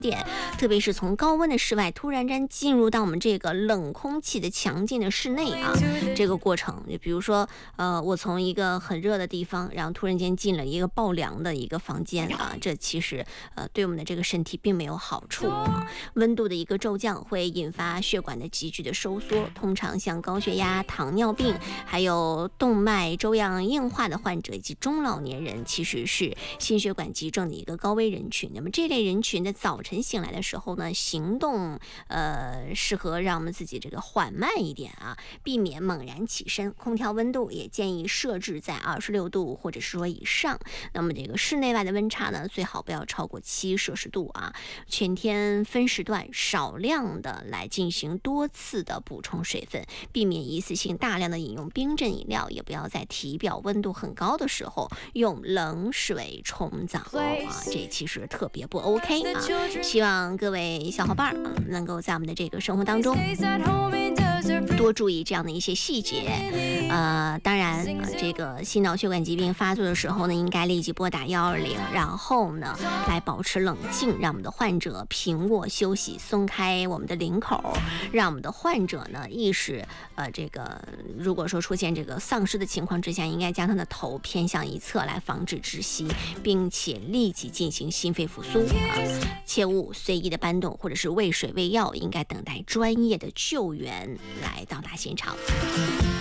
点，特别是从高温的室外突然间进入到我们这个冷空气的强劲的室内啊，这个过程，就比如说我从一个很热的地方，然后突然间进了一个爆凉的一个房间啊，这其实对我们的这个身体并没有好处啊。温度的一个骤降会引发血管的急剧的收缩，通常像高血压、糖尿病，还有动脉粥样硬化的患者以及中老年人，其实是心血管急症的一个高危人群。那么这类人群的早晨醒来的时候呢，行动适合让我们自己这个缓慢一点啊，避免猛然起身。空调温度也建议设置在26度或者是说以上。那么这个室内外的温差呢，最好不要超过7摄氏度啊。全天分时段少量的来进行多次的补充水分，避免一次性大量的饮用冰镇饮料，也不要在体表温度很高的时候用冷水冲澡啊，这其实特别不 OK 啊。希望各位小伙伴能够在我们的这个生活当中多注意这样的一些细节。当然这个心脑血管疾病发作的时候呢，应该立即拨打120，然后呢来保持冷静，让我们的患者平卧休息，松开我们的领口，让我们的患者呢意识这个如果说出现这个丧失的情况之下，应该将他的头偏向一侧来防止窒息，并且立即进行心肺复苏切勿随意的搬动或者是喂水喂药，应该等待专业的救援来到达现场。